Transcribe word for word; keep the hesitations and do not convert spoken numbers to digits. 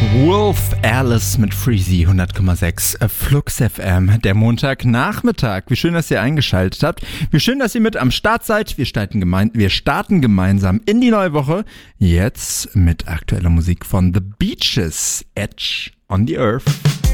Wolf Alice mit Freezy, hundert Komma sechs Flux F M, der Montagnachmittag. Wie schön, dass ihr eingeschaltet habt. Wie schön, dass ihr mit am Start seid. Wir starten, gemein- wir starten gemeinsam in die neue Woche. Jetzt mit aktueller Musik von The Beaches, Edge on the Earth.